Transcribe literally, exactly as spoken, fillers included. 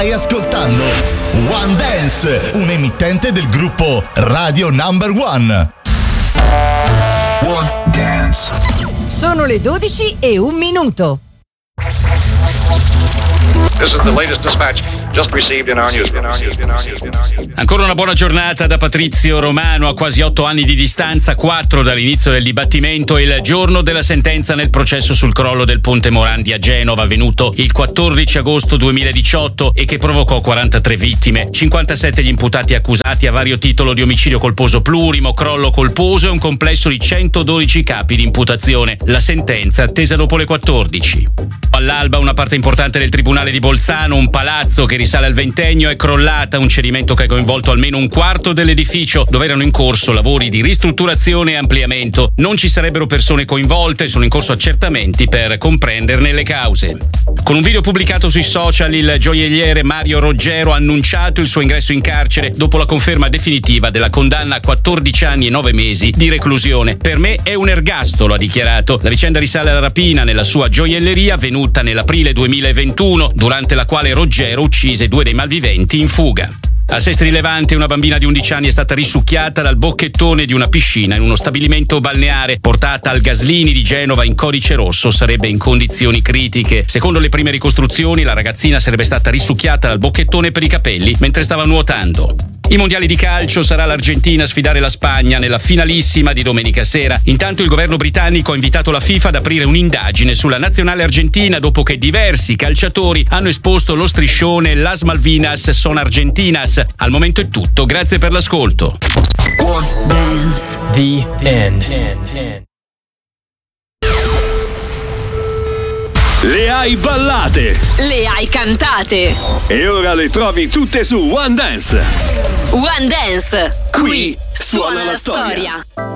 Stai ascoltando One Dance, un emittente del gruppo Radio Number One. One Dance. Sono le dodici e un minuto. This is the latest dispatch just received in our newsroom. Ancora una buona giornata da Patrizio Romano. A quasi otto anni di distanza, quattro dall'inizio del dibattimento, il giorno della sentenza nel processo sul crollo del ponte Morandi a Genova, avvenuto il quattordici agosto duemiladiciotto e che provocò quarantatré vittime, cinquantasette gli imputati accusati a vario titolo di omicidio colposo plurimo, crollo colposo e un complesso di centododici capi di imputazione. La sentenza attesa dopo le quattordici. All'alba una parte importante del tribunale di Bolzano, un palazzo che risale al ventennio, è crollata, un cedimento che ha coinvolto almeno un quarto dell'edificio, dove erano in corso lavori di ristrutturazione e ampliamento. Non ci sarebbero persone coinvolte, sono in corso accertamenti per comprenderne le cause. Con un video pubblicato sui social, il gioielliere Mario Roggero ha annunciato il suo ingresso in carcere dopo la conferma definitiva della condanna a quattordici anni e nove mesi di reclusione. Per me è un ergastolo, ha dichiarato. La vicenda risale alla rapina nella sua gioielleria avvenuta nell'aprile duemilaventuno, durante la quale Roggero uccise due dei malviventi in fuga. A Sestri Levante una bambina di undici anni è stata risucchiata dal bocchettone di una piscina in uno stabilimento balneare. Portata al Gaslini di Genova in codice rosso, sarebbe in condizioni critiche. Secondo le prime ricostruzioni, la ragazzina sarebbe stata risucchiata dal bocchettone per i capelli mentre stava nuotando. I mondiali di calcio, sarà l'Argentina a sfidare la Spagna nella finalissima di domenica sera. Intanto il governo britannico ha invitato la FIFA ad aprire un'indagine sulla nazionale argentina dopo che diversi calciatori hanno esposto lo striscione Las Malvinas son Argentinas. Al momento è tutto, grazie per l'ascolto. One Dance. The end. Le hai ballate, le hai cantate e ora le trovi tutte su One Dance. One Dance, Qui suona la storia. storia.